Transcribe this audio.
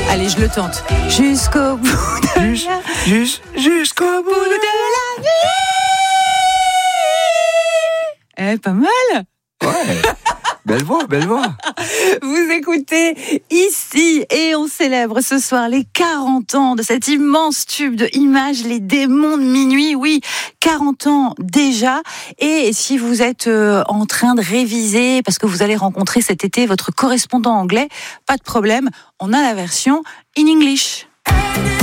Allez, je le tente. Jusqu'au bout de Jusqu'au bout la vie. Pas mal. Ouais. Belle voix. Vous écoutez ici et on célèbre ce soir les 40 ans de cet immense tube de Images, Les Démons de Minuit. Oui, 40 ans déjà. Et si vous êtes en train de réviser parce que vous allez rencontrer cet été votre correspondant anglais, pas de problème, on a la version in English.